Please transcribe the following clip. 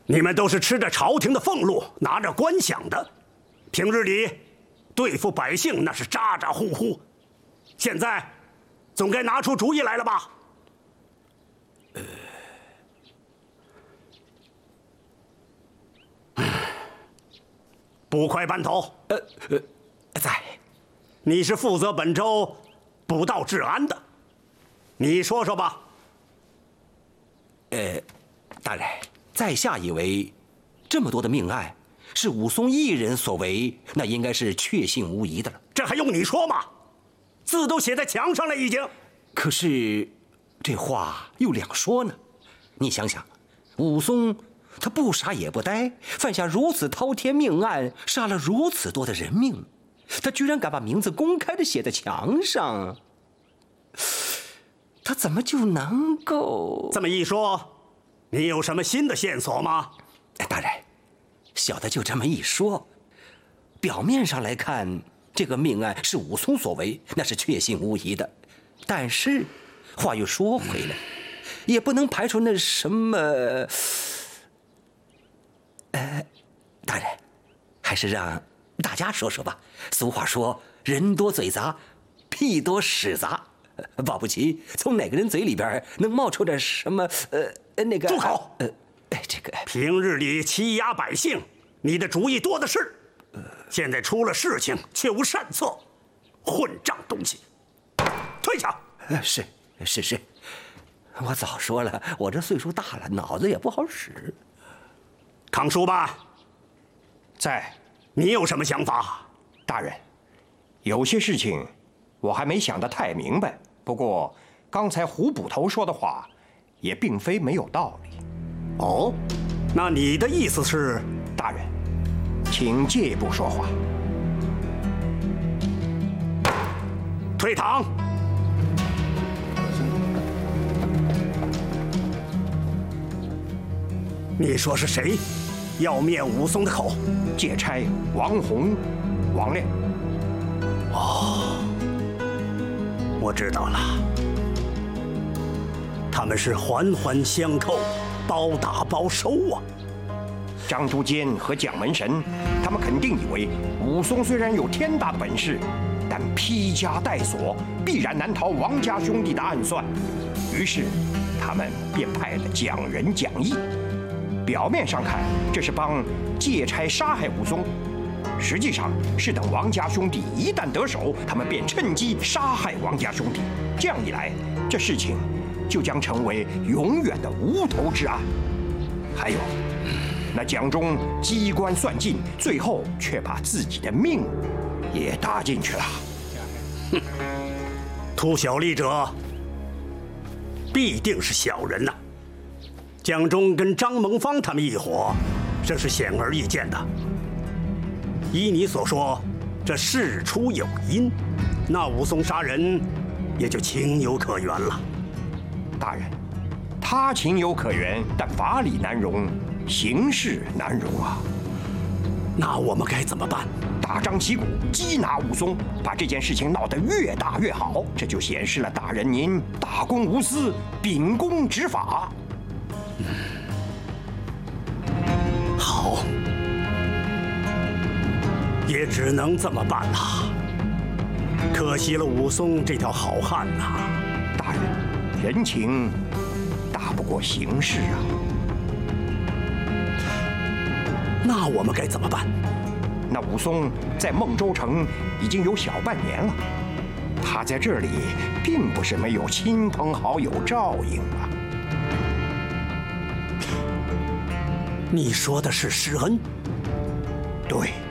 你们都是吃着朝廷的俸禄，拿着官饷的，平日里对付百姓那是咋咋呼呼，现在总该拿出主意来了吧？捕快班头， 在。 你是负责本州捕道治安的，你说说吧。 大人，在下以为，这么多的命案是武松一人所为，那应该是确信无疑的了。 这还用你说吗？字都写在墙上了，已经。 可是，这话又两说呢。你想想，武松他不傻也不呆，犯下如此滔天命案，杀了如此多的人命，他居然敢把名字公开的写在墙上，他怎么就能够？ 这么一说，你有什么新的线索吗？ 大人，小的就这么一说。表面上来看，这个命案是武松所为，那是确信无疑的。但是，话又说回来，也不能排除那什么……大人，还是让大家说说吧。俗话说，人多嘴杂，屁多屎杂。保不齐从哪个人嘴里边能冒出点什么……那个…… 住口！ 这个平日里欺压百姓，你的主意多的是。现在出了事情却无善策，混账东西！退下！ 是，我早说了，我这岁数大了，脑子也不好使。 康叔吧， 在。 你有什么想法？ 大人，有些事情我还没想得太明白。不过刚才胡捕头说的话，也并非没有道理。 哦，那你的意思是？ 大人，请借一步说话。 退堂。你说是谁要灭武松的口？ 借差王洪、王亮。 哦，我知道了，他们是环环相扣，包打包收啊。 张都监和蒋门神，他们肯定以为武松虽然有天大本事，但披枷带锁，必然难逃王家兄弟的暗算。于是，他们便派了蒋仁、蒋义。表面上看，这是帮借差杀害武松，实际上是等王家兄弟一旦得手，他们便趁机杀害王家兄弟。这样一来，这事情就将成为永远的无头之案。还有，那蒋忠机关算尽，最后却把自己的命也搭进去了。 哼，图小利者必定是小人呐。蒋忠跟张蒙方他们一伙，这是显而易见的。依你所说，这事出有因，那武松杀人也就情有可原了。 大人，他情有可原，但法理难容，形势难容啊。 那我们该怎么办？ 大张旗鼓，缉拿武松，把这件事情闹得越大越好，这就显示了大人您大公无私，秉公执法。 好，也只能这么办了。可惜了武松这条好汉呐。 大人，人情大不过形势啊。 那我们该怎么办？ 那武松在孟州城已经有小半年了，他在这里并不是没有亲朋好友照应啊。 你说的是施恩？ 对。